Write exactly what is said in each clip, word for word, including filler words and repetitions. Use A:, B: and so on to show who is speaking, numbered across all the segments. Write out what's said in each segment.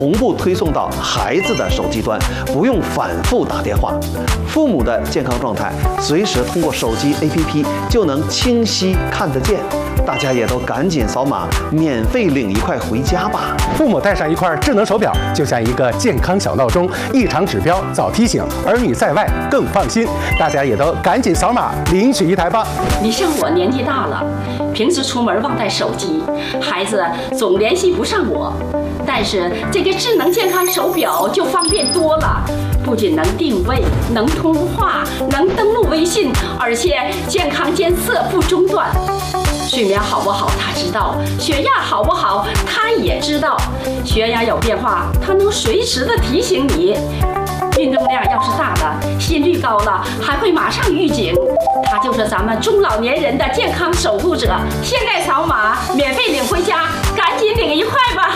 A: 同步推送到孩子的手机端，不用反复打电话。父母的健康状态随时通过手机 A P P 就能清晰看得见。大家也都赶紧扫码，免费领一块回家吧。
B: 父母带上一块智能手表，就像一个健康小闹钟，异常指标早提醒，儿女在外更放心。大家也都赶紧扫码领取一台吧。
C: 你像我年纪大了，平时出门忘带手机，孩子总联系不上我。但是这个智能健康手表就方便多了，不仅能定位、能通话、能登录微信，而且健康监测不中断。睡眠好不好他知道，血压好不好他也知道，血压有变化他能随时的提醒你。运动量要是大了，心率高了，还会马上预警。他就是咱们中老年人的健康守护者。现在扫码免费领回家，赶紧领一块吧。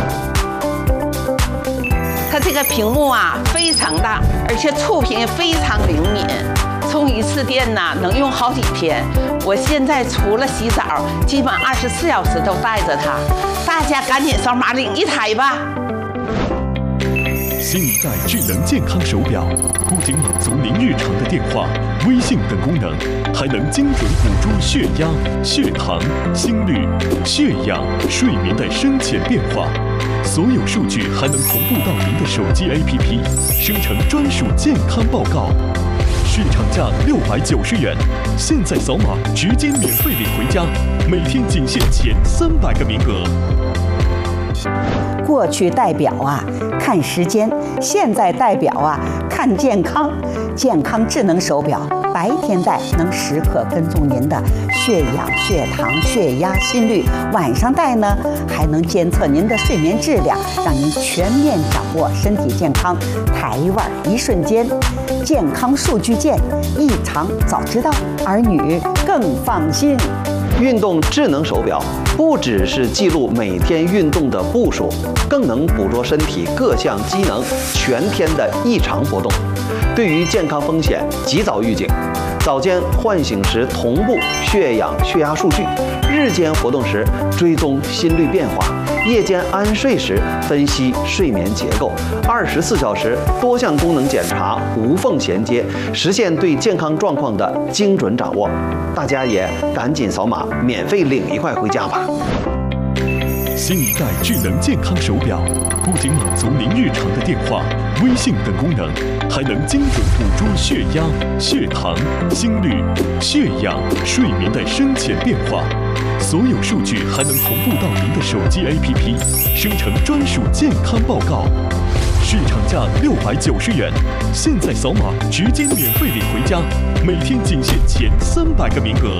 D: 它这个屏幕啊非常大，而且触屏也非常灵敏，充一次电呐能用好几天。我现在除了洗澡，基本二十四小时都带着它。大家赶紧扫码领一台吧。
E: 新一代智能健康手表不仅满足您日常的电话、微信等功能，还能精准捕捉血压、血糖、心率、血氧、睡眠的深浅变化。所有数据还能同步到您的手机 A P P， 生成专属健康报告。市场价六百九十元，现在扫码直接免费领回家，每天仅限前三百个名额。
F: 过去戴表啊看时间，现在戴表啊看健康。健康智能手表白天戴能时刻跟踪您的血氧、血糖、血压、心率；晚上戴呢还能监测您的睡眠质量，让您全面掌握身体健康。台湾一瞬间，健康数据见，异常早知道，儿女更放心。
A: 运动智能手表不只是记录每天运动的步数，更能捕捉身体各项机能全天的异常波动，对于健康风险及早预警。早间唤醒时同步血氧、血压数据，日间活动时追踪心率变化，夜间安睡时分析睡眠结构，二十四小时多项功能检查无缝衔接，实现对健康状况的精准掌握。大家也赶紧扫码，免费领一块回家吧。
E: 新一代智能健康手表不仅满足您日常的电话、微信等功能，还能精准捕捉血压、血糖、心率、血氧、睡眠的深浅变化。所有数据还能同步到您的手机 A P P， 生成专属健康报告。市场价六百九十元，现在扫码直接免费领回家，每天仅限前三百个名额。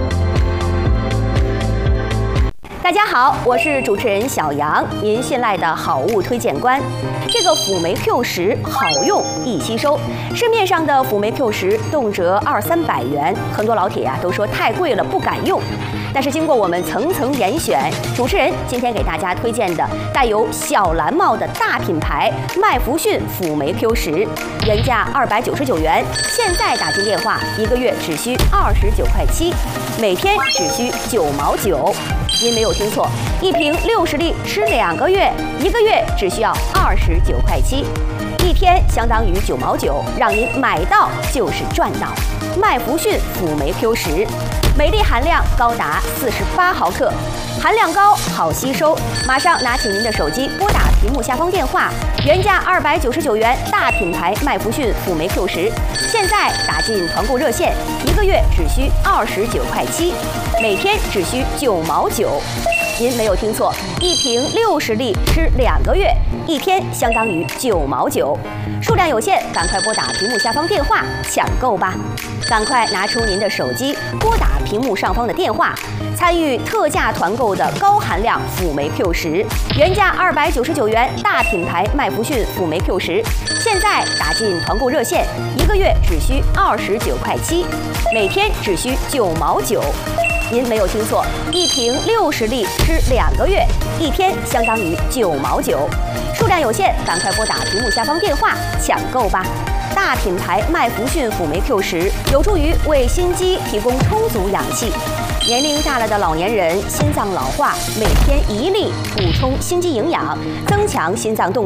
G: 大家好，我是主持人小杨，您信赖的好物推荐官。这个辅酶 Q 十好用易吸收，市面上的辅酶 Q 十动辄二三百元，很多老铁呀、啊、都说太贵了不敢用。但是经过我们层层严选，主持人今天给大家推荐的带有小蓝帽的大品牌麦弗逊辅酶 Q 十，原价二百九十九元，现在打进电话一个月只需二十九块七，每天只需九毛九。您没有听错，一瓶六十粒吃两个月，一个月只需要二十九块七，一天相当于九毛九，让您买到就是赚到。麦弗逊辅酶 Q 十，每粒含量高达四十八毫克，含量高，好吸收。马上拿起您的手机，拨打屏幕下方电话，原价二百九十九元，大品牌麦弗逊辅酶 Q 十，现在打进团购热线，一个月只需二十九块七，每天只需九毛九。您没有听错，一瓶六十粒吃两个月，一天相当于九毛九，数量有限，赶快拨打屏幕下方电话抢购吧！赶快拿出您的手机，拨打屏幕上方的电话，参与特价团购的高含量辅酶 Q 十，原价二百九十九元，大品牌麦弗逊辅酶 Q 十，现在打进团购热线，一个月只需二十九块七，每天只需九毛九。您没有听错，一瓶六十粒吃两个月， 一天相当于九毛九，数量有限，赶快拨打屏幕下方电话抢购吧！大品牌麦福逊辅酶 Q 十有助于为心肌提供充足氧气。年龄大了的老年人心脏老化，每天一粒补充心肌营养，增强心脏动力。